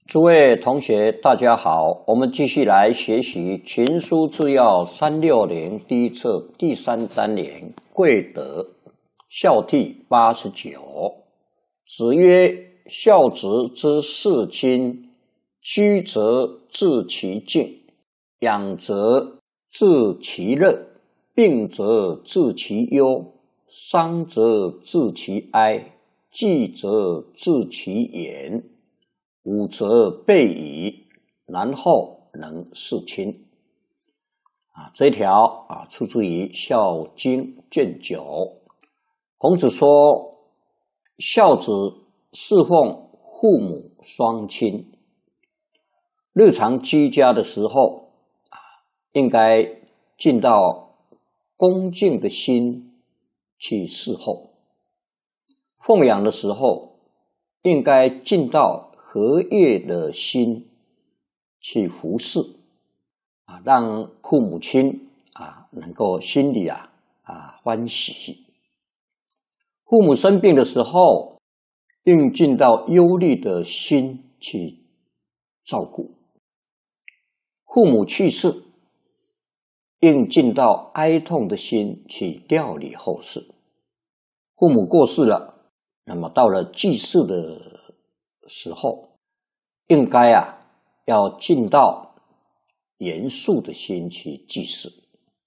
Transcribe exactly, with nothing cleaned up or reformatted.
诸位同学，大家好，我们继续来学习《群书治要》三六零第一册第三单元贵德孝悌八十九。子曰：孝直之事亲，居则治其敬，养则治其乐，病则治其忧，伤则治其哀，济则治其言。五则备矣，然后能事亲。啊，这一条啊，出自于《孝经》卷九。孔子说，孝子侍奉父母双亲，日常居家的时候啊，应该尽到恭敬的心去侍候；奉养的时候，应该尽到和悦的心去服侍啊，让父母亲啊能够心里啊啊欢喜。父母生病的时候，应尽到忧虑的心去照顾；父母去世，应尽到哀痛的心去料理后事。父母过世了，那么到了祭祀的时候，应该啊要尽到严肃的心去祭祀。